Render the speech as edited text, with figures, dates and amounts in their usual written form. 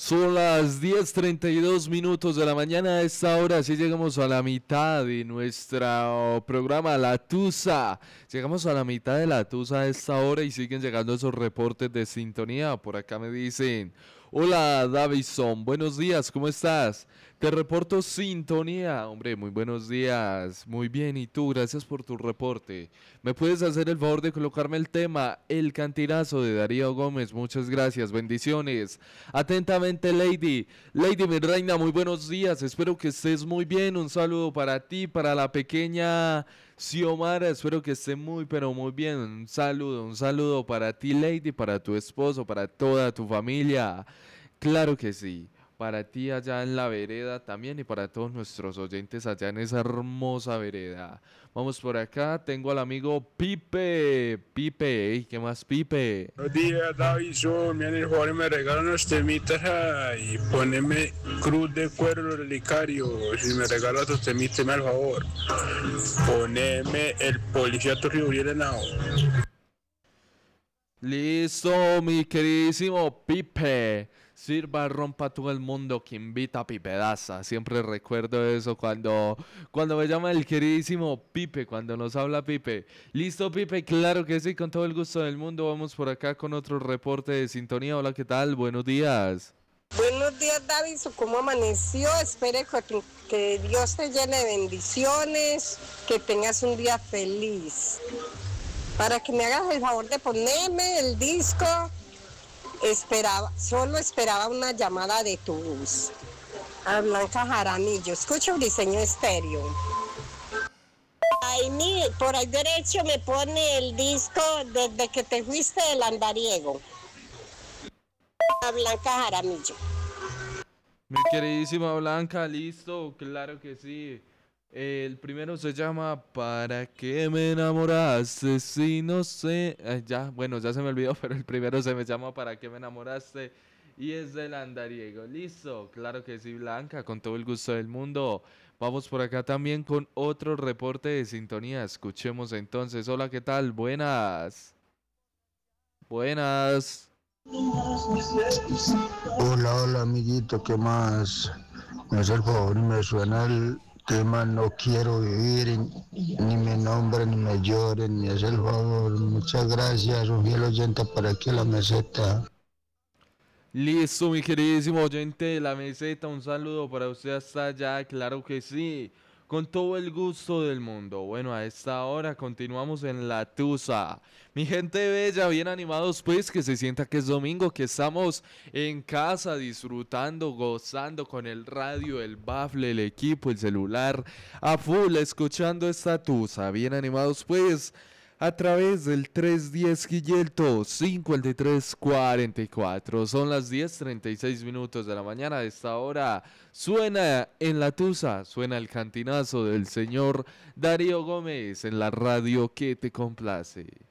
Son las 10:32 de la mañana. A esta hora sí llegamos a la mitad de nuestro programa La Tusa. Llegamos a la mitad de La Tusa a esta hora y siguen llegando esos reportes de sintonía. Por acá me dicen: hola Davison, buenos días, ¿cómo estás? Te reporto sintonía. Hombre, muy buenos días. Muy bien, ¿y tú? Gracias por tu reporte. ¿Me puedes hacer el favor de colocarme el tema El Cantirazo de Darío Gómez? Muchas gracias, bendiciones. Atentamente, Lady. Lady, mi reina, muy buenos días. Espero que estés muy bien. Un saludo para ti, para la pequeña Xiomara. Espero que esté muy, pero muy bien. Un saludo para ti, Lady, para tu esposo, para toda tu familia. Claro que sí. Para ti allá en la vereda también y para todos nuestros oyentes allá en esa hermosa vereda. Vamos por acá, tengo al amigo Pipe. Pipe, ey, ¿qué más, Pipe? Buenos días, Davison. Miren, el favor, me regalan unos temitas y poneme Cruz de Cuero Relicario. Si me regalas tus temitas, me al favor. Poneme el policía Turriuriel Henao. Listo, mi queridísimo Pipe. Sirva, rompa todo el mundo que invita a Pipedaza. Siempre recuerdo eso cuando me llama el queridísimo Pipe, cuando nos habla Pipe. Listo, Pipe, claro que sí, con todo el gusto del mundo. Vamos por acá con otro reporte de sintonía. Hola, ¿qué tal? Buenos días. Buenos días, David. ¿Cómo amaneció? Espero que Dios te llene de bendiciones, que tengas un día feliz. Para que me hagas el favor de ponerme el disco, solo esperaba una llamada de tu voz. A Blanca Jaramillo. Escucho Briseño Estéreo. Ay, por ahí derecho me pone el disco Desde que te fuiste del andariego. A Blanca Jaramillo. Mi queridísima Blanca, listo, claro que sí. El primero se llama ¿Para qué me enamoraste? Si no sé. Ya, bueno, ya se me olvidó, pero el primero se me llama ¿Para qué me enamoraste? Y es del andariego. Listo, claro que sí, Blanca, con todo el gusto del mundo. Vamos por acá también con otro reporte de sintonía. Escuchemos entonces. Hola, ¿qué tal? Buenas. Buenas. Hola, hola amiguito, ¿qué más? Me hace el favor y me suena el tema No quiero vivir, ni me nombren, ni me lloren, me hace el favor. Muchas gracias, un fiel oyente para aquí a la meseta. Listo, mi queridísimo oyente de la meseta, un saludo para usted hasta allá, claro que sí, con todo el gusto del mundo. Bueno, a esta hora continuamos en La Tusa. Mi gente bella, bien animados pues, que se sienta que es domingo, que estamos en casa disfrutando, gozando con el radio, el bafle, el equipo, el celular, a full, escuchando esta Tusa. Bien animados pues a través del 310-523-44. Son las 10:36 de la mañana. A esta hora suena en La Tusa, suena el cantinazo del señor Darío Gómez en la radio que te complace.